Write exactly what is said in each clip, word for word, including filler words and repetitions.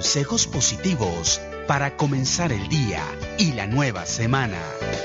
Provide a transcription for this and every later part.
Consejos positivos para comenzar el día y la nueva semana.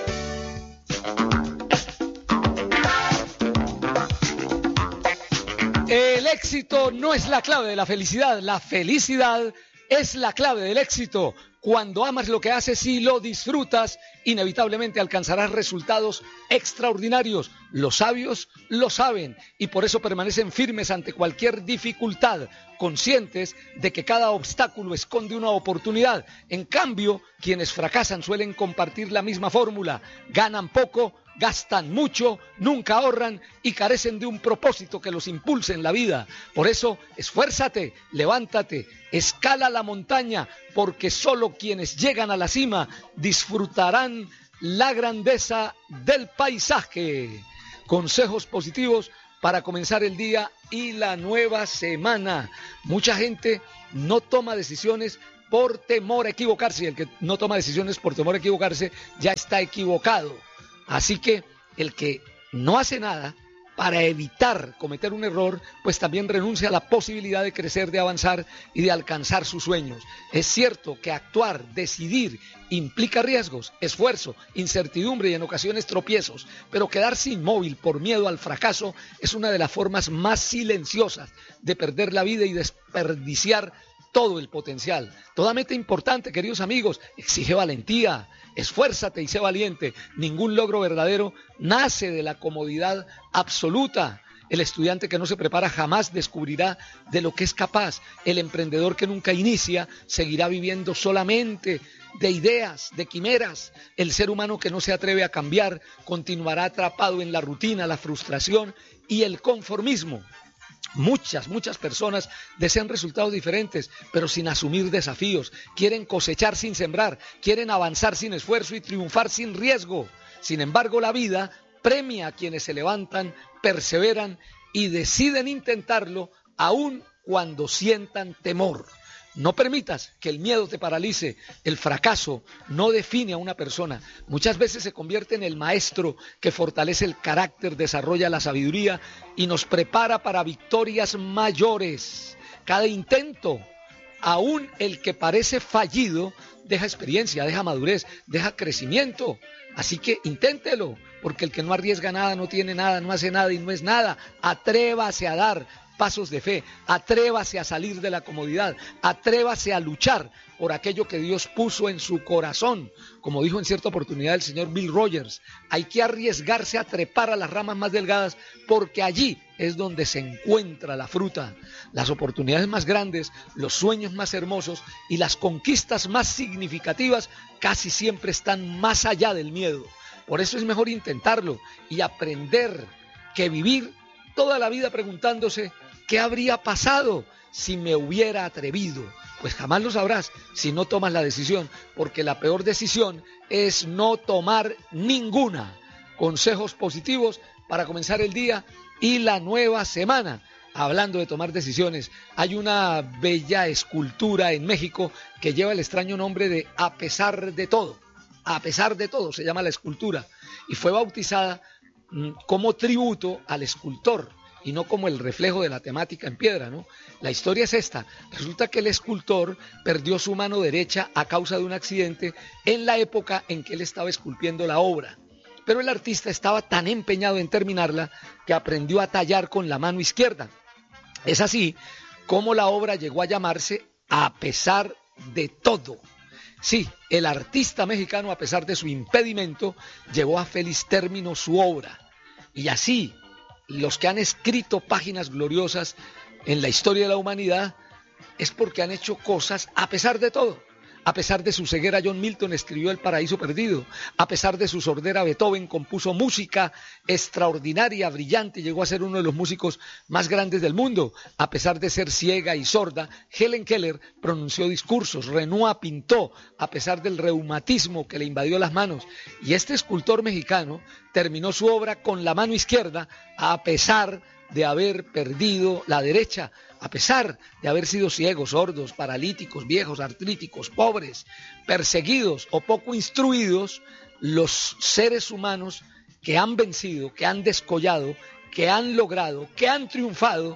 El éxito no es la clave de la felicidad, la felicidad es la clave del éxito. Cuando amas lo que haces y lo disfrutas, inevitablemente alcanzarás resultados extraordinarios. Los sabios lo saben y por eso permanecen firmes ante cualquier dificultad, conscientes de que cada obstáculo esconde una oportunidad. En cambio, quienes fracasan suelen compartir la misma fórmula: ganan poco, gastan mucho, nunca ahorran y carecen de un propósito que los impulse en la vida. Por eso, esfuérzate, levántate, escala la montaña, porque solo quienes llegan a la cima disfrutarán la grandeza del paisaje. Consejos positivos para comenzar el día y la nueva semana. Mucha gente no toma decisiones por temor a equivocarse, y el que no toma decisiones por temor a equivocarse ya está equivocado. Así que el que no hace nada para evitar cometer un error, pues también renuncia a la posibilidad de crecer, de avanzar y de alcanzar sus sueños. Es cierto que actuar, decidir, implica riesgos, esfuerzo, incertidumbre y en ocasiones tropiezos, pero quedarse inmóvil por miedo al fracaso es una de las formas más silenciosas de perder la vida y desperdiciar todo el potencial. Toda meta importante, queridos amigos, exige valentía. Esfuérzate y sé valiente. Ningún logro verdadero nace de la comodidad absoluta. El estudiante que no se prepara jamás descubrirá de lo que es capaz. El emprendedor que nunca inicia seguirá viviendo solamente de ideas, de quimeras. El ser humano que no se atreve a cambiar continuará atrapado en la rutina, la frustración y el conformismo. Muchas, muchas personas desean resultados diferentes, pero sin asumir desafíos. Quieren cosechar sin sembrar, quieren avanzar sin esfuerzo y triunfar sin riesgo. Sin embargo, la vida premia a quienes se levantan, perseveran y deciden intentarlo, aun cuando sientan temor. No permitas que el miedo te paralice. El fracaso no define a una persona. Muchas veces se convierte en el maestro que fortalece el carácter, desarrolla la sabiduría y nos prepara para victorias mayores. Cada intento, aun el que parece fallido, deja experiencia, deja madurez, deja crecimiento. Así que inténtelo, porque el que no arriesga nada no tiene nada, no hace nada y no es nada. Atrévase a dar pasos de fe, atrévase a salir de la comodidad, atrévase a luchar por aquello que Dios puso en su corazón. Como dijo en cierta oportunidad el señor Bill Rogers, hay que arriesgarse a trepar a las ramas más delgadas porque allí es donde se encuentra la fruta. Las oportunidades más grandes, los sueños más hermosos y las conquistas más significativas casi siempre están más allá del miedo. Por eso es mejor intentarlo y aprender que vivir toda la vida preguntándose ¿qué habría pasado si me hubiera atrevido? Pues jamás lo sabrás si no tomas la decisión, porque la peor decisión es no tomar ninguna. Consejos positivos para comenzar el día y la nueva semana. Hablando de tomar decisiones, hay una bella escultura en México que lleva el extraño nombre de A pesar de todo. A pesar de todo se llama la escultura y fue bautizada como tributo al escultor y no como el reflejo de la temática en piedra, ¿no? La historia es esta. Resulta que el escultor perdió su mano derecha a causa de un accidente en la época en que él estaba esculpiendo la obra. Pero el artista estaba tan empeñado en terminarla que aprendió a tallar con la mano izquierda. Es así como la obra llegó a llamarse A pesar de todo. Sí, el artista mexicano, a pesar de su impedimento, llevó a feliz término su obra. Y así, los que han escrito páginas gloriosas en la historia de la humanidad es porque han hecho cosas a pesar de todo. A pesar de su ceguera, John Milton escribió El Paraíso Perdido. A pesar de su sordera, Beethoven compuso música extraordinaria, brillante, y llegó a ser uno de los músicos más grandes del mundo. A pesar de ser ciega y sorda, Helen Keller pronunció discursos. Renoir pintó, a pesar del reumatismo que le invadió las manos. Y este escultor mexicano terminó su obra con la mano izquierda, a pesar de haber perdido la derecha, a pesar de haber sido ciegos, sordos, paralíticos, viejos, artríticos, pobres, perseguidos o poco instruidos. Los seres humanos que han vencido, que han descollado, que han logrado, que han triunfado,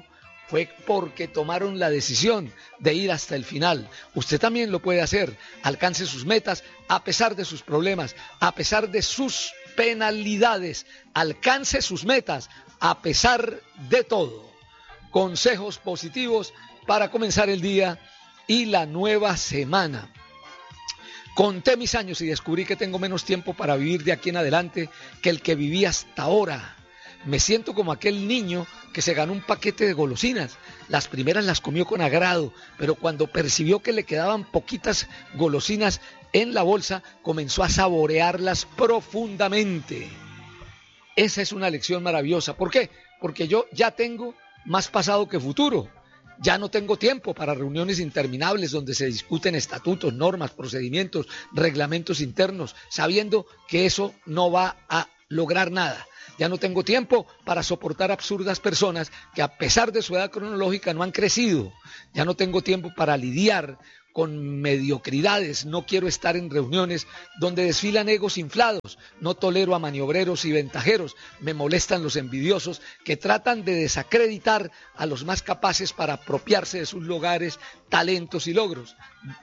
fue porque tomaron la decisión de ir hasta el final. Usted también lo puede hacer. Alcance sus metas a pesar de sus problemas, a pesar de sus penalidades. Alcance sus metas a pesar de todo. Consejos positivos para comenzar el día y la nueva semana. Conté mis años y descubrí que tengo menos tiempo para vivir de aquí en adelante que el que viví hasta ahora. Me siento como aquel niño que se ganó un paquete de golosinas. Las primeras las comió con agrado, pero cuando percibió que le quedaban poquitas golosinas en la bolsa, comenzó a saborearlas profundamente. Esa es una lección maravillosa. ¿Por qué? Porque yo ya tengo más pasado que futuro. Ya no tengo tiempo para reuniones interminables donde se discuten estatutos, normas, procedimientos, reglamentos internos, sabiendo que eso no va a lograr nada. Ya no tengo tiempo para soportar absurdas personas que a pesar de su edad cronológica no han crecido. Ya no tengo tiempo para lidiar con mediocridades. No quiero estar en reuniones donde desfilan egos inflados. No tolero a maniobreros y ventajeros. Me molestan los envidiosos que tratan de desacreditar a los más capaces para apropiarse de sus lugares, talentos y logros.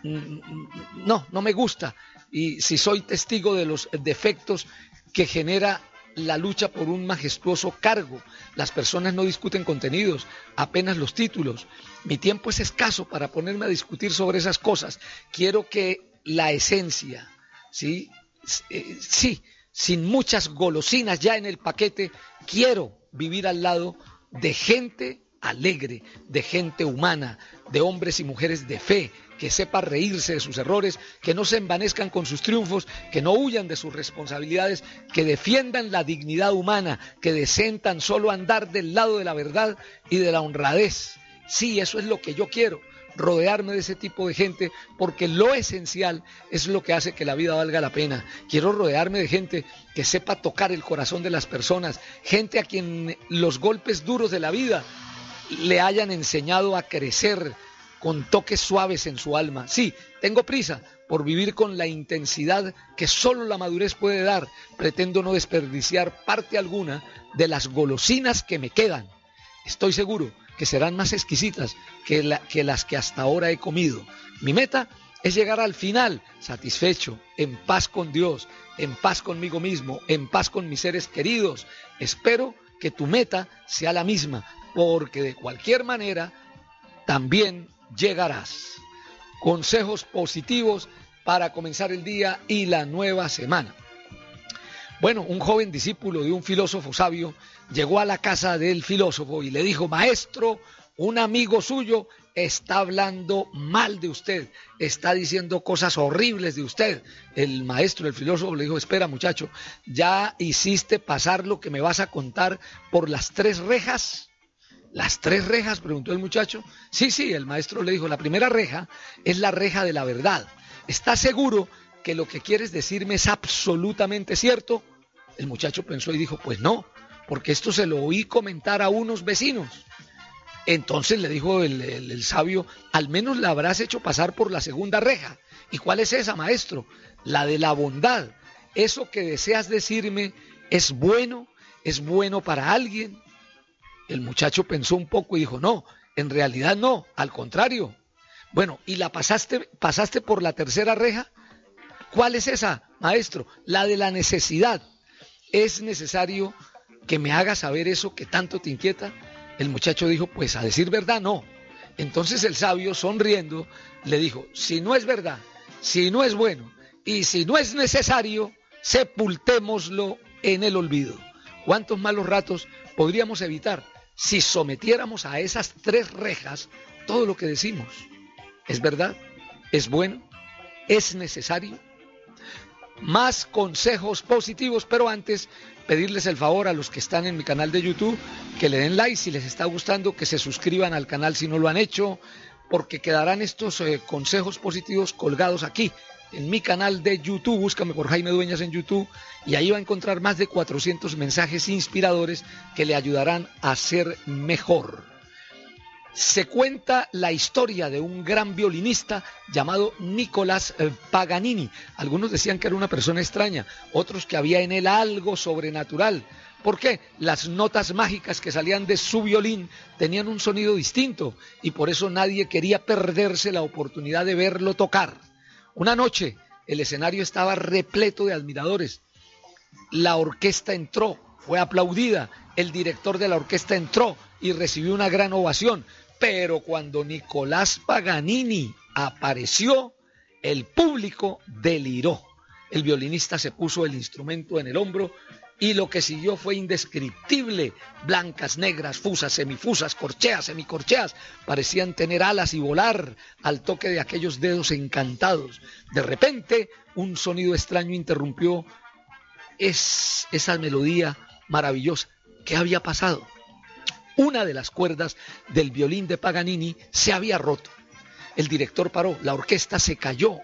No, no me gusta. Y si soy testigo de los defectos que genera la lucha por un majestuoso cargo. Las personas no discuten contenidos, apenas los títulos. Mi tiempo es escaso para ponerme a discutir sobre esas cosas. Quiero que la esencia, ¿sí? Eh, sí, sin muchas golosinas ya en el paquete, quiero vivir al lado de gente alegre, de gente humana, de hombres y mujeres de fe, que sepa reírse de sus errores, que no se envanezcan con sus triunfos, que no huyan de sus responsabilidades, que defiendan la dignidad humana, que deseen tan solo andar del lado de la verdad y de la honradez. Sí, eso es lo que yo quiero, rodearme de ese tipo de gente, porque lo esencial es lo que hace que la vida valga la pena. Quiero rodearme de gente que sepa tocar el corazón de las personas, gente a quien los golpes duros de la vida le hayan enseñado a crecer con toques suaves en su alma. Sí, tengo prisa por vivir con la intensidad que solo la madurez puede dar. Pretendo no desperdiciar parte alguna de las golosinas que me quedan. Estoy seguro que serán más exquisitas que, la, que las que hasta ahora he comido. Mi meta es llegar al final satisfecho, en paz con Dios, en paz conmigo mismo, en paz con mis seres queridos. Espero que tu meta sea la misma, porque de cualquier manera también llegarás. Consejos positivos para comenzar el día y la nueva semana. Bueno, un joven discípulo de un filósofo sabio llegó a la casa del filósofo y le dijo: maestro, un amigo suyo está hablando mal de usted, está diciendo cosas horribles de usted. El maestro, el filósofo, le dijo: espera, muchacho, ¿ya hiciste pasar lo que me vas a contar por las tres rejas? ¿Las tres rejas?, preguntó el muchacho. Sí, sí, el maestro le dijo: la primera reja es la reja de la verdad. ¿Estás seguro que lo que quieres decirme es absolutamente cierto? El muchacho pensó y dijo: pues no, porque esto se lo oí comentar a unos vecinos. Entonces le dijo el, el, el sabio: al menos la habrás hecho pasar por la segunda reja. ¿Y cuál es esa, maestro? La de la bondad. ¿Eso que deseas decirme es bueno? ¿Es bueno para alguien? El muchacho pensó un poco y dijo: no, en realidad no, al contrario. Bueno, ¿y la pasaste, pasaste por la tercera reja? ¿Cuál es esa, maestro? La de la necesidad. ¿Es necesario que me hagas saber eso que tanto te inquieta? El muchacho dijo: pues a decir verdad, no. Entonces el sabio, sonriendo, le dijo: si no es verdad, si no es bueno y si no es necesario, sepultémoslo en el olvido. ¿Cuántos malos ratos podríamos evitar si sometiéramos a esas tres rejas todo lo que decimos? ¿Es verdad? ¿Es bueno? ¿Es necesario? Más consejos positivos, pero antes pedirles el favor a los que están en mi canal de YouTube que le den like si les está gustando, que se suscriban al canal si no lo han hecho, porque quedarán estos eh, consejos positivos colgados aquí en mi canal de YouTube. Búscame por Jaime Dueñas en YouTube y ahí va a encontrar más de cuatrocientos mensajes inspiradores que le ayudarán a ser mejor. Se cuenta la historia de un gran violinista llamado Nicolás Paganini. Algunos decían que era una persona extraña, otros que había en él algo sobrenatural. ¿Por qué? Las notas mágicas que salían de su violín tenían un sonido distinto y por eso nadie quería perderse la oportunidad de verlo tocar. Una noche el escenario estaba repleto de admiradores. La orquesta entró, fue aplaudida, el director de la orquesta entró y recibió una gran ovación. Pero cuando Nicolás Paganini apareció, el público deliró. El violinista se puso el instrumento en el hombro y lo que siguió fue indescriptible. Blancas, negras, fusas, semifusas, corcheas, semicorcheas, parecían tener alas y volar al toque de aquellos dedos encantados. De repente, un sonido extraño interrumpió es, esa melodía maravillosa. ¿Qué había pasado? Una de las cuerdas del violín de Paganini se había roto. El director paró, la orquesta se cayó.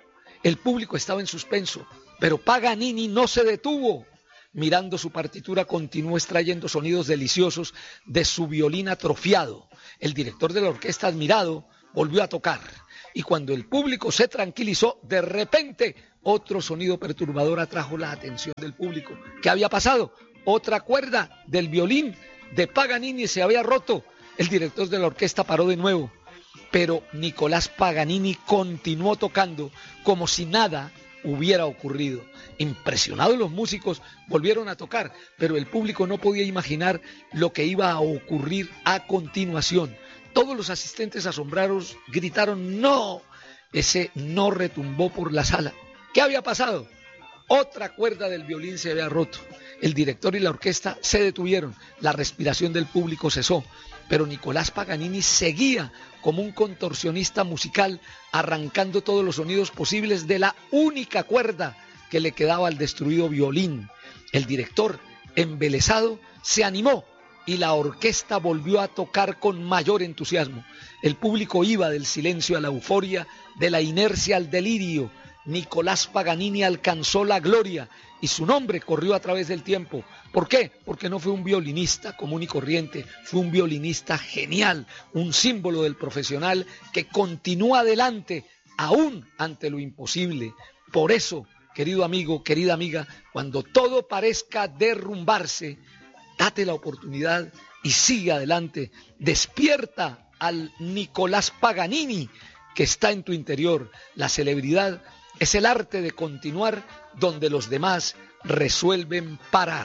El público estaba en suspenso, pero Paganini no se detuvo. Mirando su partitura, continuó extrayendo sonidos deliciosos de su violín atrofiado. El director de la orquesta, admirado, volvió a tocar. Y cuando el público se tranquilizó, de repente, otro sonido perturbador atrajo la atención del público. ¿Qué había pasado? Otra cuerda del violín de Paganini se había roto. El director de la orquesta paró de nuevo, pero Nicolás Paganini continuó tocando como si nada hubiera ocurrido. Impresionados los músicos volvieron a tocar, pero el público no podía imaginar lo que iba a ocurrir a continuación. Todos los asistentes asombrados gritaron ¡no! Ese no retumbó por la sala. ¿Qué había pasado? Otra cuerda del violín se había roto. El director y la orquesta se detuvieron. La respiración del público cesó. Pero Nicolás Paganini seguía como un contorsionista musical, arrancando todos los sonidos posibles de la única cuerda que le quedaba al destruido violín. El director, embelesado, se animó y la orquesta volvió a tocar con mayor entusiasmo. El público iba del silencio a la euforia, de la inercia al delirio. Nicolás Paganini alcanzó la gloria y su nombre corrió a través del tiempo. ¿Por qué? Porque no fue un violinista común y corriente, fue un violinista genial, un símbolo del profesional que continúa adelante aún ante lo imposible. Por eso, querido amigo, querida amiga, cuando todo parezca derrumbarse, date la oportunidad y sigue adelante. Despierta al Nicolás Paganini que está en tu interior. La celebridad es el arte de continuar donde los demás resuelven parar.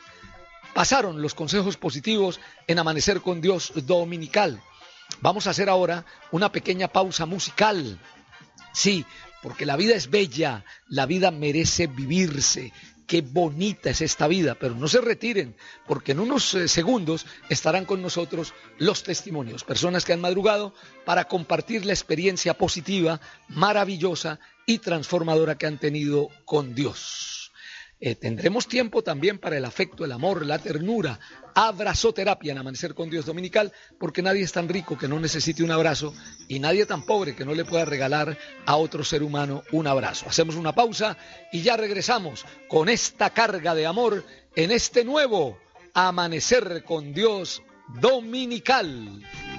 Pasaron los consejos positivos en Amanecer con Dios Dominical. Vamos a hacer ahora una pequeña pausa musical. Sí, porque la vida es bella, la vida merece vivirse. Qué bonita es esta vida, pero no se retiren, porque en unos eh, segundos estarán con nosotros los testimonios, personas que han madrugado para compartir la experiencia positiva, maravillosa y transformadora que han tenido con Dios. Eh, tendremos tiempo también para el afecto, el amor, la ternura, abrazoterapia en Amanecer con Dios Dominical, porque nadie es tan rico que no necesite un abrazo y nadie tan pobre que no le pueda regalar a otro ser humano un abrazo. Hacemos una pausa y ya regresamos con esta carga de amor en este nuevo Amanecer con Dios Dominical.